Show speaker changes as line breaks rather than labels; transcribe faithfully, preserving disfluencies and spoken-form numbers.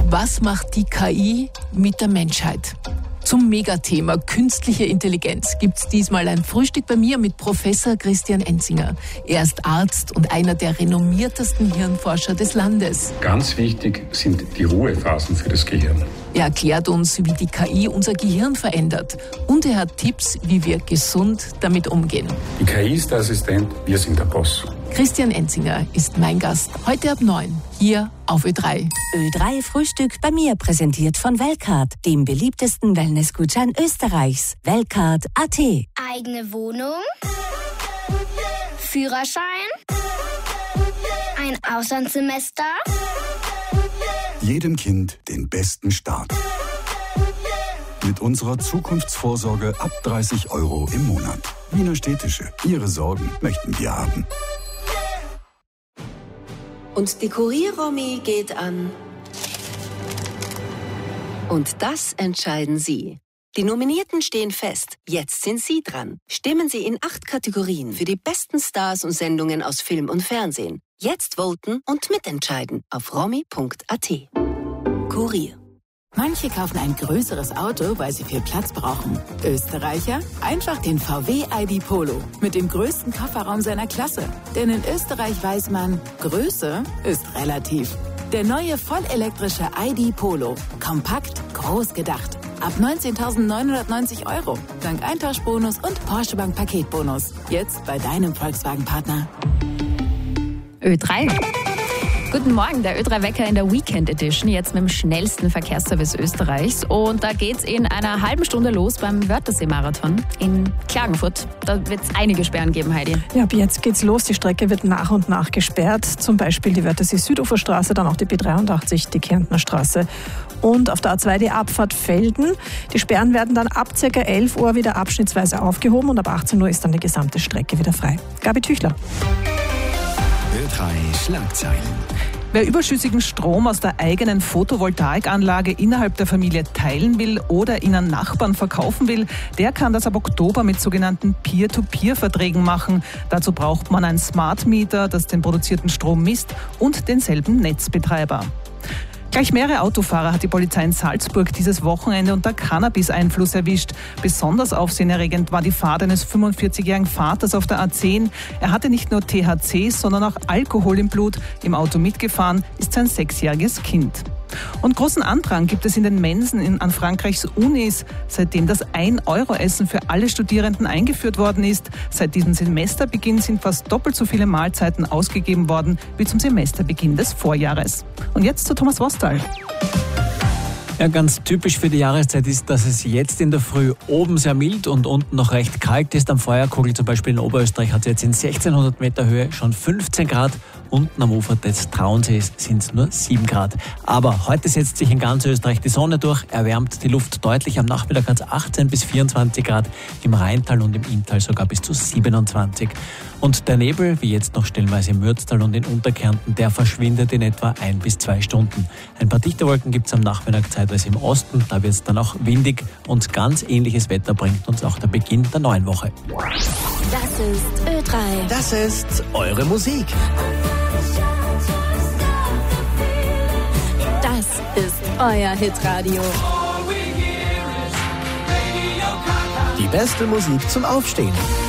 Was macht die K I mit der Menschheit? Zum Megathema künstliche Intelligenz gibt's diesmal ein Frühstück bei mir mit Professor Christian Enzinger. Er ist Arzt und einer der renommiertesten Hirnforscher des Landes.
Ganz wichtig sind die Ruhephasen für das Gehirn.
Er erklärt uns, wie die K I unser Gehirn verändert. Und er hat Tipps, wie wir gesund damit umgehen.
Die K I ist der Assistent, wir sind der Boss.
Christian Enzinger ist mein Gast. Heute ab neun, hier auf Ö drei.
Ö drei Frühstück bei mir, präsentiert von Weltcard, dem beliebtesten Wellnessgutschein Österreichs. Weltcard Punkt a t.
Eigene Wohnung, Führerschein, ein Auslandssemester.
Jedem Kind den besten Start. Mit unserer Zukunftsvorsorge ab dreißig Euro im Monat. Wiener Städtische, Ihre Sorgen möchten wir haben.
Und die Kurier-Romy geht an. Und das entscheiden Sie. Die Nominierten stehen fest. Jetzt sind Sie dran. Stimmen Sie in acht Kategorien für die besten Stars und Sendungen aus Film und Fernsehen. Jetzt voten und mitentscheiden auf romy Punkt a t. Kurier.
Manche kaufen ein größeres Auto, weil sie viel Platz brauchen. Österreicher? Einfach den V W I D Polo mit dem größten Kofferraum seiner Klasse. Denn in Österreich weiß man, Größe ist relativ. Der neue vollelektrische I D Polo. Kompakt, groß gedacht. Ab neunzehntausendneunhundertneunzig Euro. Dank Eintauschbonus und Porsche Bank Paketbonus. Jetzt bei deinem Volkswagen-Partner.
Ö drei. Guten Morgen, der Ö drei Wecker in der Weekend Edition, jetzt mit dem schnellsten Verkehrsservice Österreichs. Und da geht's in einer halben Stunde los beim Wörthersee-Marathon in Klagenfurt. Da wird's einige Sperren geben, Heidi.
Ja, ab jetzt geht's los. Die Strecke wird nach und nach gesperrt. Zum Beispiel die Wörthersee-Süduferstraße, dann auch die B dreiundachtzig, die Kärntner Straße. Und auf der A zwei die Abfahrt Velden. Die Sperren werden dann ab ca. elf Uhr wieder abschnittsweise aufgehoben und ab achtzehn Uhr ist dann die gesamte Strecke wieder frei. Gabi Tüchler.
Ö drei Schlagzeilen.
Wer überschüssigen Strom aus der eigenen Photovoltaikanlage innerhalb der Familie teilen will oder ihn an Nachbarn verkaufen will, der kann das ab Oktober mit sogenannten Peer-to-Peer-Verträgen machen. Dazu braucht man einen Smart Meter, das den produzierten Strom misst, und denselben Netzbetreiber. Gleich mehrere Autofahrer hat die Polizei in Salzburg dieses Wochenende unter Cannabis-Einfluss erwischt. Besonders aufsehenerregend war die Fahrt eines fünfundvierzigjährigen Vaters auf der A zehn. Er hatte nicht nur T H C, sondern auch Alkohol im Blut. Im Auto mitgefahren ist sein sechsjähriges Kind. Und großen Andrang gibt es in den Mensen in, an Frankreichs Unis, seitdem das ein Euro Essen für alle Studierenden eingeführt worden ist. Seit diesem Semesterbeginn sind fast doppelt so viele Mahlzeiten ausgegeben worden wie zum Semesterbeginn des Vorjahres. Und jetzt zu Thomas Wostal.
Ja, ganz typisch für die Jahreszeit ist, dass es jetzt in der Früh oben sehr mild und unten noch recht kalt ist. Am Feuerkogel zum Beispiel in Oberösterreich hat es jetzt in sechzehnhundert Meter Höhe schon fünfzehn Grad. Unten am Ufer des Traunsees sind es nur sieben Grad. Aber heute setzt sich in ganz Österreich die Sonne durch, erwärmt die Luft deutlich. Am Nachmittag hat es achtzehn bis vierundzwanzig Grad, im Rheintal und im Inntal sogar bis zu siebenundzwanzig. Und der Nebel, wie jetzt noch stellenweise im Mürztal und in Unterkärnten, der verschwindet in etwa ein bis zwei Stunden. Ein paar dichte Wolken gibt es am Nachmittag zeitweise im Osten, da wird es dann auch windig und ganz ähnliches Wetter bringt uns auch der Beginn der neuen Woche.
Das ist Ö drei.
Das ist eure Musik.
Das ist euer Hitradio.
Die beste Musik zum Aufstehen.